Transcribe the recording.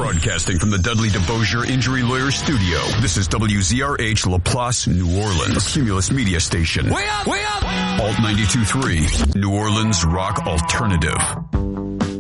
Broadcasting from the Dudley DeBosier Injury Lawyer Studio, this is WZRH LaPlace, New Orleans, a Cumulus media station. Way up! Way up! Alt 92.3, New Orleans Rock Alternative.